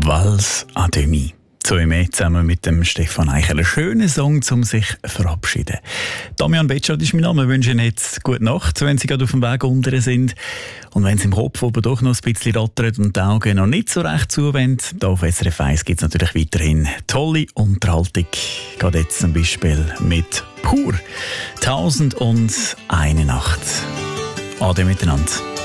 Vals à demi. So im zusammen mit dem Stefan Eichel. Ein schöner Song, um sich zu verabschieden. Damian Betschart ist mein Name. Wir wünschen Ihnen jetzt gute Nacht, wenn Sie gerade auf dem Weg unten sind. Und wenn es im Kopf oben doch noch ein bisschen rattert und die Augen noch nicht so recht zuwenden, da auf SRF 1 gibt es natürlich weiterhin tolle Unterhaltung. Gerade jetzt zum Beispiel mit Pur 1001 Nacht. Ade miteinander.